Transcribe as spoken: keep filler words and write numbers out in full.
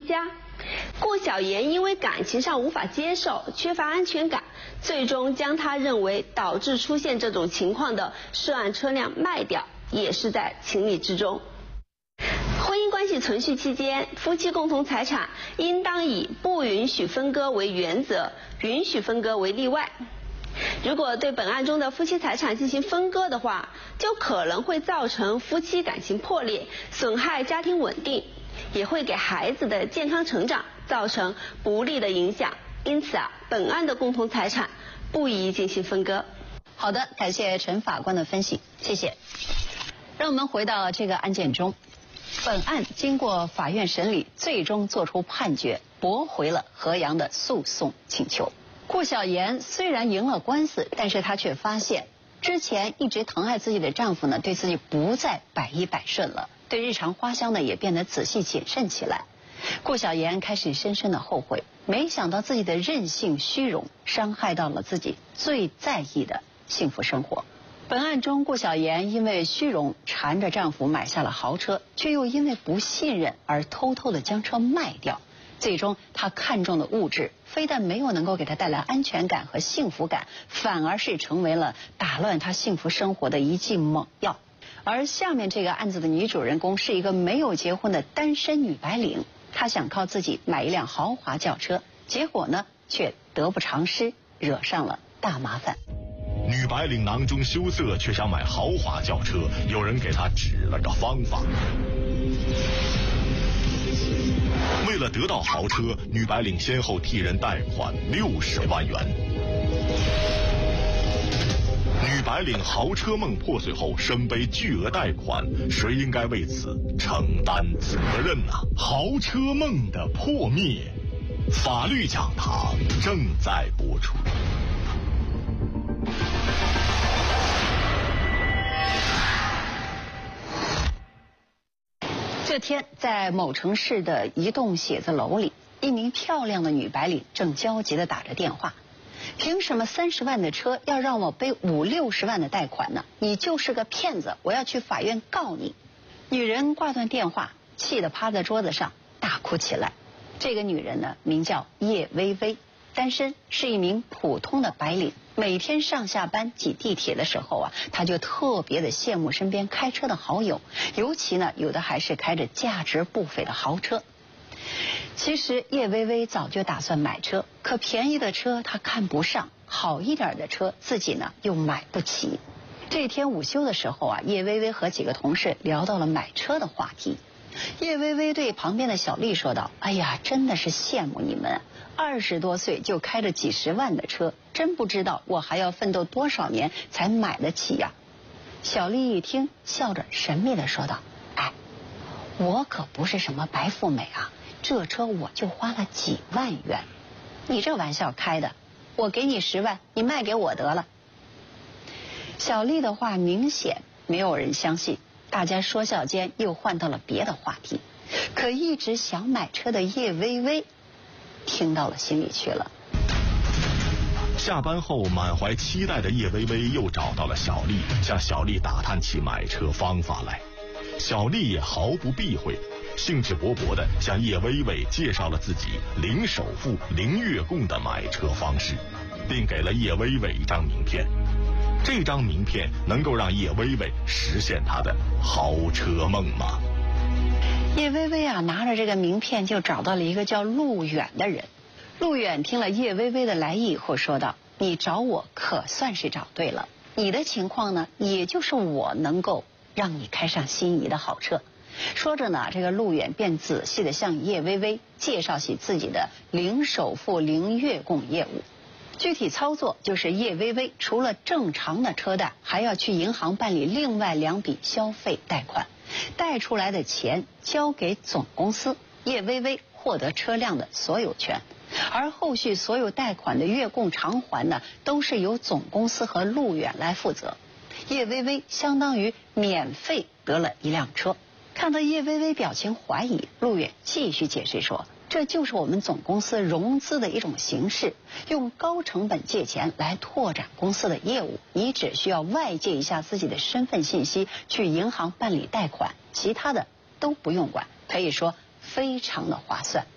家。顾小妍因为感情上无法接受，缺乏安全感，最终将他认为导致出现这种情况的涉案车辆卖掉，也是在情理之中。婚姻关系存续期间，夫妻共同财产应当以不允许分割为原则，允许分割为例外。如果对本案中的夫妻财产进行分割的话，就可能会造成夫妻感情破裂，损害家庭稳定，也会给孩子的健康成长造成不利的影响。因此啊，本案的共同财产不宜进行分割。 好的，感谢陈法官的分析，谢谢。让我们回到这个案件中，本案经过法院审理，最终作出判决，驳回了何阳的诉讼请求。顾小妍虽然赢了官司，但是她却发现之前一直疼爱自己的丈夫呢，对自己不再百依百顺了，对日常花销呢也变得仔细谨慎起来。顾小妍开始深深的后悔，没想到自己的任性虚荣伤害到了自己最在意的幸福生活。本案中，顾小妍因为虚荣缠着丈夫买下了豪车，却又因为不信任而偷偷的将车卖掉。最终她看中的物质非但没有能够给她带来安全感和幸福感，反而是成为了打乱她幸福生活的一剂猛药。而下面这个案子的女主人公是一个没有结婚的单身女白领，她想靠自己买一辆豪华轿车，结果呢却得不偿失，惹上了大麻烦。 女白领囊中羞涩，却想买豪华轿车，有人给她指了个方法。为了得到豪车，女白领先后替人贷款六十万元。女白领豪车梦破碎后，身背巨额贷款，谁应该为此承担责任呢？豪车梦的破灭，法律讲堂正在播出。 这天，在某城市的一栋写字楼里，一名漂亮的女白领正焦急地打着电话。凭什么三十万的车要让我背五六十万的贷款呢？你就是个骗子，我要去法院告你。女人挂断电话，气得趴在桌子上大哭起来。这个女人呢，名叫叶薇薇，单身，是一名普通的白领。每天上下班挤地铁的时候啊，她就特别的羡慕身边开车的好友，尤其呢，有的还是开着价值不菲的豪车。其实叶薇薇早就打算买车，可便宜的车她看不上，好一点的车自己呢又买不起。这天午休的时候啊，叶薇薇和几个同事聊到了买车的话题。叶薇薇对旁边的小丽说道：“哎呀，真的是羡慕你们，二十多岁就开着几十万的车，真不知道我还要奋斗多少年才买得起呀。”小丽一听，笑着神秘地说道：“哎，我可不是什么白富美啊，这车我就花了几万元。你这玩笑开的，我给你十万，你卖给我得了。”小丽的话明显没有人相信，大家说笑间又换到了别的话题。可一直想买车的叶薇薇听到了心里去了。 下班后满怀期待的叶薇薇又找到了小丽，向小丽打探起买车方法来。小丽也毫不避讳，兴致勃勃地向叶薇薇介绍了自己零首付零月供的买车方式，并给了叶薇薇一张名片。这张名片能够让叶薇薇实现她的豪车梦吗？ 叶薇薇啊，拿着这个名片就找到了一个叫陆远的人。陆远听了叶薇薇的来意以后说道：“你找我可算是找对了，你的情况呢，也就是我能够让你开上心仪的好车。”说着呢，这个陆远便仔细地向叶薇薇介绍起自己的零首付零月供业务。具体操作就是叶薇薇除了正常的车贷，还要去银行办理另外两笔消费贷款，贷出来的钱交给总公司，叶薇薇获得车辆的所有权，而后续所有贷款的月供偿还呢，都是由总公司和陆远来负责。叶薇薇相当于免费得了一辆车。看到叶薇薇表情怀疑，陆远继续解释说：“这就是我们总公司融资的一种形式，用高成本借钱来拓展公司的业务。你只需要外借一下自己的身份信息，去银行办理贷款，其他的都不用管，可以说非常的划算。”